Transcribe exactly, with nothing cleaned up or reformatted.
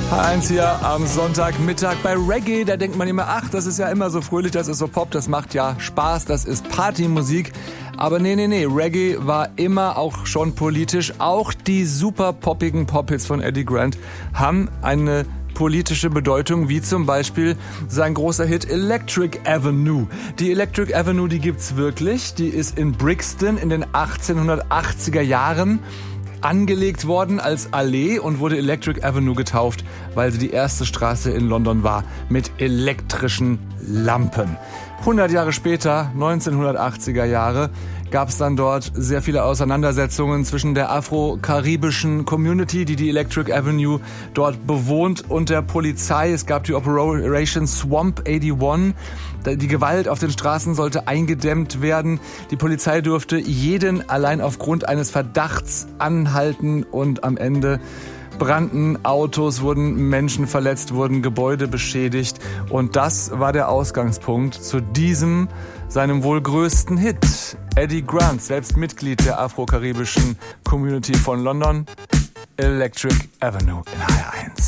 H eins hier am Sonntagmittag bei Reggae. Da denkt man immer, ach, das ist ja immer so fröhlich, das ist so Pop, das macht ja Spaß, das ist Partymusik. Aber nee, nee, nee, Reggae war immer auch schon politisch. Auch die super poppigen Pop-Hits von Eddie Grant haben eine politische Bedeutung, wie zum Beispiel sein großer Hit Electric Avenue. Die Electric Avenue, die gibt's wirklich. Die ist in Brixton in den achtzehnhundertachtziger Jahren angelegt worden als Allee und wurde Electric Avenue getauft, weil sie die erste Straße in London war mit elektrischen Lampen. hundert Jahre später, neunzehnhundertachtziger Jahre, gab es dann dort sehr viele Auseinandersetzungen zwischen der afro-karibischen Community, die die Electric Avenue dort bewohnt, und der Polizei. Es gab die Operation Swamp einundachtzig. Die Gewalt auf den Straßen sollte eingedämmt werden. Die Polizei durfte jeden allein aufgrund eines Verdachts anhalten und am Ende brannten Autos, wurden Menschen verletzt, wurden Gebäude beschädigt. Und das war der Ausgangspunkt zu diesem, seinem wohl größten Hit. Eddie Grant, selbst Mitglied der afro-karibischen Community von London, Electric Avenue in H R eins.